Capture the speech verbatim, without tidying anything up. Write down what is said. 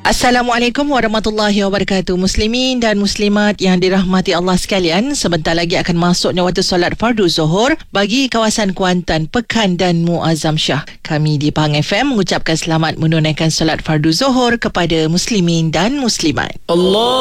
Assalamualaikum warahmatullahi wabarakatuh. Muslimin dan muslimat yang dirahmati Allah sekalian, sebentar lagi akan masuknya waktu solat fardu Zuhur bagi kawasan Kuantan, Pekan dan Muazzam Shah. Kami di Pahang F M mengucapkan selamat menunaikan solat fardu Zuhur kepada muslimin dan muslimat. Allah